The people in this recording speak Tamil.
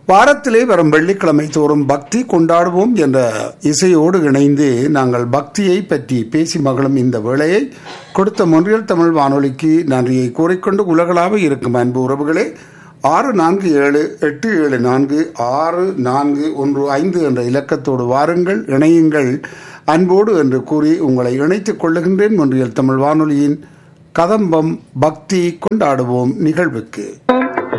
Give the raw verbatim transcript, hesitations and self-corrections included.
வாரத்திலே வரும் வெள்ளிக்கிழமை தோறும் பக்தி கொண்டாடுவோம் என்ற இசையோடு இணைந்து நாங்கள் பக்தியை பற்றி பேசி மகளும் இந்த வேளையை கொடுத்த மொன்றியல் தமிழ் வானொலிக்கு நன்றியை கூறிக்கொண்டு உலகளாக இருக்கும் அன்பு உறவுகளே, ஆறு நான்கு ஏழு எட்டு ஏழு நான்கு ஆறு நான்கு ஒன்று ஐந்து என்ற இலக்கத்தோடு வாருங்கள், இணையுங்கள் அன்போடு என்று கூறி உங்களை இணைத்துக் கொள்ளுகின்றேன். மொன்றியல் தமிழ் வானொலியின் கதம்பம் பக்தி கொண்டாடுவோம் நிகழ்வுக்கு.